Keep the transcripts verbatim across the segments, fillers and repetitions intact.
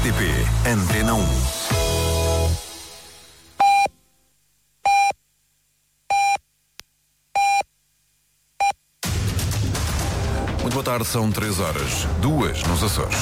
T P Antena um. Muito boa tarde, são três horas, duas nos Açores.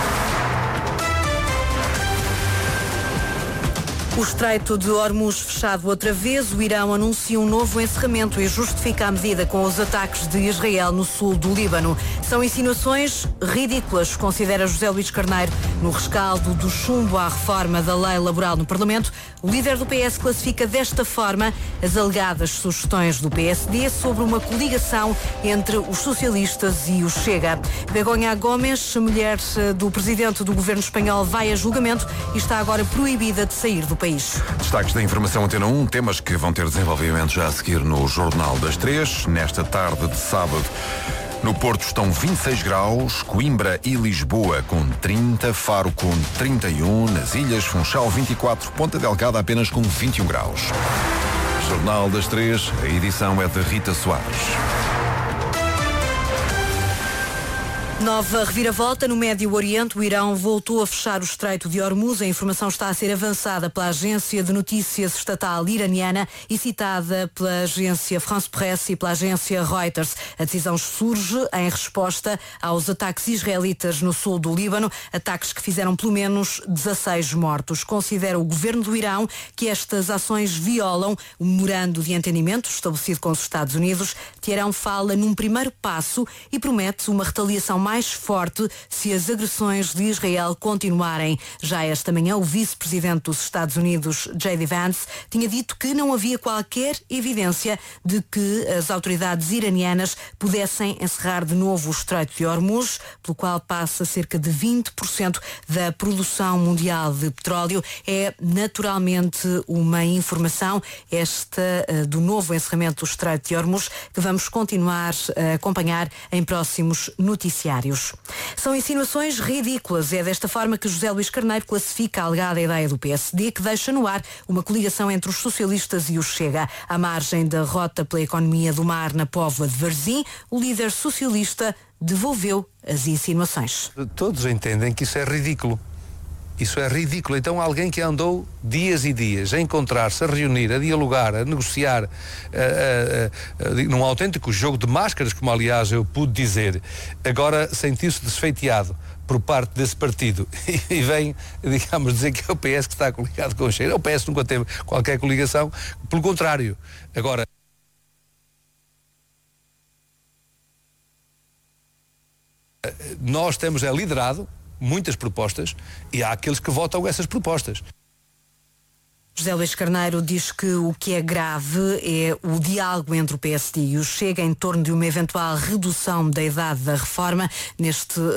O Estreito de Hormuz fechado outra vez, o Irão anuncia um novo encerramento e justifica a medida com os ataques de Israel no sul do Líbano. São insinuações ridículas, considera José Luís Carneiro, no rescaldo do chumbo à reforma da lei laboral no Parlamento. O líder do P S classifica desta forma as alegadas sugestões do P S D sobre uma coligação entre os socialistas e o Chega. Begonha Gomes, mulher do presidente do governo espanhol, vai a julgamento e está agora proibida de sair do país. Destaques da informação Antena um, temas que vão ter desenvolvimento já a seguir no Jornal das Três. Nesta tarde de sábado, no Porto estão vinte e seis graus, Coimbra e Lisboa com trinta, Faro com trinta e um, nas Ilhas, Funchal vinte e quatro, Ponta Delgada apenas com vinte e um graus. Jornal das Três, a edição é de Rita Soares. Nova reviravolta no Médio Oriente. O Irão voltou a fechar o Estreito de Hormuz. A informação está a ser avançada pela agência de notícias estatal iraniana e citada pela agência France Presse e pela agência Reuters. A decisão surge em resposta aos ataques israelitas no sul do Líbano, ataques que fizeram pelo menos dezasseis mortos. Considera o governo do Irão que estas ações violam o memorando de entendimento estabelecido com os Estados Unidos. Teherão fala num primeiro passo e promete uma retaliação mais mais forte se as agressões de Israel continuarem. Já esta manhã, o vice-presidente dos Estados Unidos, J D Vance, tinha dito que não havia qualquer evidência de que as autoridades iranianas pudessem encerrar de novo o Estreito de Hormuz, pelo qual passa cerca de vinte por cento da produção mundial de petróleo. É naturalmente uma informação, esta do novo encerramento do Estreito de Hormuz, que vamos continuar a acompanhar em próximos noticiários. São insinuações ridículas. É desta forma que José Luís Carneiro classifica a alegada ideia do P S D, que deixa no ar uma coligação entre os socialistas e o Chega. À margem da rota pela economia do mar na Póvoa de Varzim, o líder socialista devolveu as insinuações. Todos entendem que isso é ridículo. Isso é ridículo. Então alguém que andou dias e dias a encontrar-se, a reunir, a dialogar, a negociar, a, a, a, a, num autêntico jogo de máscaras, como aliás eu pude dizer, agora sentiu-se desfeiteado por parte desse partido e vem, digamos, dizer que é o P S que está coligado com o Chega. O P S nunca teve qualquer coligação, pelo contrário. Agora, nós temos é liderado muitas propostas e há aqueles que votam essas propostas. José Luís Carneiro diz que o que é grave é o diálogo entre o P S D e o Chega em torno de uma eventual redução da idade da reforma. Neste